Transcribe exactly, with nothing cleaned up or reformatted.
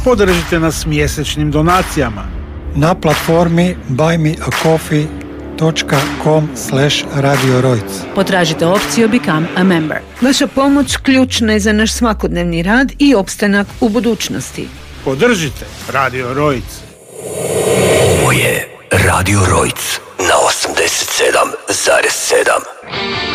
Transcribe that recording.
Podržite nas mjesečnim donacijama na platformi buymeacoffee dot com slash radio rojc. Potražite opciju Become a Member. Vaša pomoć ključna je za naš svakodnevni rad i opstanak u budućnosti. Podržite Radio Rojc. Ovo je Radio Rojc na osamdeset sedam zarez sedam.